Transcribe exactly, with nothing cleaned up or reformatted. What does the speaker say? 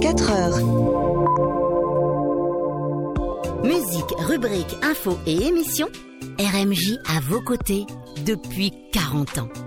vingt-quatre heures. Musique, rubrique, infos et émissions, R M J à vos côtés depuis quarante ans.